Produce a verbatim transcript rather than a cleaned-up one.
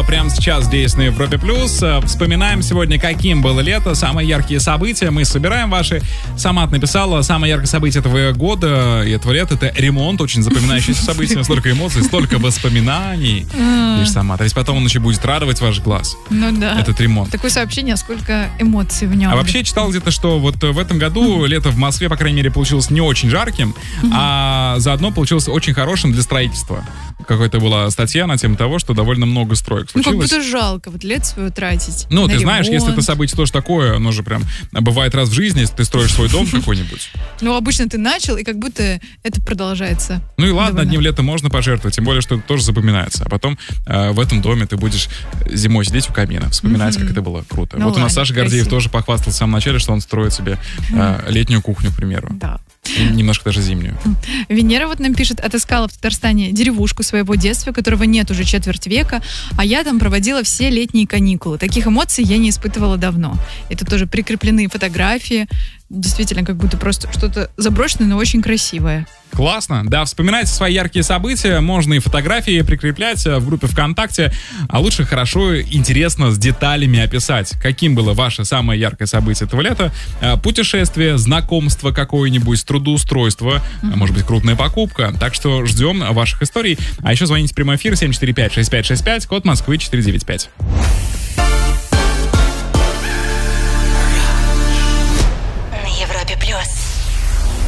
прямо сейчас здесь на Европе Плюс. Вспоминаем сегодня, каким было лето, самые яркие события. Мы собираем ваши. Самат написала, самое яркое событие этого года и этого лета — это ремонт, очень запоминающееся событие. Столько эмоций, столько воспоминаний. Видишь, Самат. А ведь потом он еще будет радовать ваш глаз. Ну да. Этот ремонт. Такое сообщение, сколько эмоций в нем. А вообще читал где-то, что вот в этом году лето в Москве, по крайней мере, получилось не очень жарким, а заодно получилось очень хорошим для строительства. Какая-то была статья на тему того, что довольно много строек случилось. Ну, как будто жалко вот лет свое тратить. Ну, ты ремонт. знаешь, если это событие тоже такое, оно же прям бывает раз в жизни, если ты строишь свой дом какой-нибудь. Ну, обычно ты начал, и как будто это продолжается. Ну и ладно, одним летом можно пожертвовать, тем более, что это тоже запоминается. А потом э, в этом доме ты будешь зимой сидеть у камина, вспоминать, mm-hmm. как это было круто. Ну, вот ладно, у нас Саша Гордеев красиво. Тоже похвастался в самом начале, что он строит себе э, летнюю кухню, к примеру. Да. Немножко даже зимнюю. Венера вот нам пишет, отыскала в Татарстане деревушку своего детства, которого нет уже четверть века, а я там проводила все летние каникулы. Таких эмоций я не испытывала давно. Это тоже прикреплены фотографии. Действительно, как будто просто что-то заброшенное, но очень красивое. Классно. Да, вспоминайте свои яркие события. Можно и фотографии прикреплять в группе ВКонтакте. А лучше хорошо, интересно, с деталями описать, каким было ваше самое яркое событие этого лета. Путешествие, знакомство какое-нибудь, трудоустройство, mm-hmm. может быть, крупная покупка. Так что ждем ваших историй. А еще звоните в прямой эфир семь четыре пять шесть пять шесть пять, код Москвы четыреста девяносто пять.